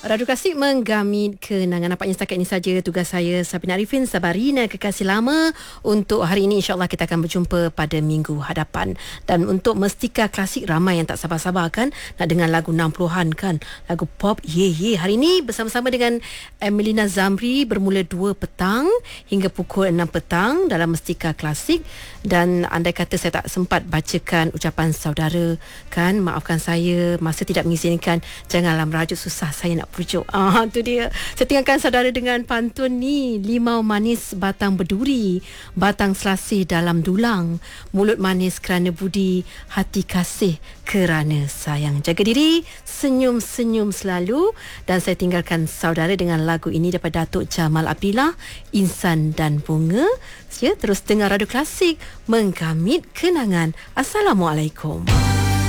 Radio Klasik menggamit kenangan. Nampaknya setakat ini saja tugas saya, Sabina Arifin, Sabarina Kekasih Lama. Untuk hari ini insyaAllah kita akan berjumpa pada minggu hadapan. Dan untuk Mestika Klasik, ramai yang tak sabar-sabar kan nak dengar lagu 60-an kan, lagu pop. Hari ini bersama-sama dengan Emelina Zamri bermula 2 petang hingga pukul 6 petang dalam Mestika Klasik. Dan andai kata saya tak sempat bacakan ucapan saudara kan, maafkan saya, masa tidak mengizinkan. Janganlah merajuk, susah saya nak pujuk. Tu dia. Saya tinggalkan saudara dengan pantun ni. Limau manis batang berduri, batang selasih dalam dulang, mulut manis kerana budi, hati kasih kerana sayang. Jaga diri, senyum-senyum selalu. Dan saya tinggalkan saudara dengan lagu ini daripada Datuk Jamal Abdillah, Insan dan Bunga. Ya, terus dengar Radio Klasik menggamit kenangan. Assalamualaikum.